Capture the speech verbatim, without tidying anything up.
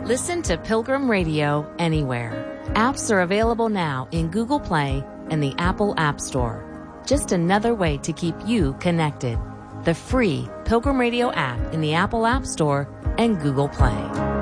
Listen to Pilgrim Radio anywhere. Apps are available now in Google Play and the Apple App Store. Just another way to keep you connected. The free Pilgrim Radio app in the Apple App Store and Google Play.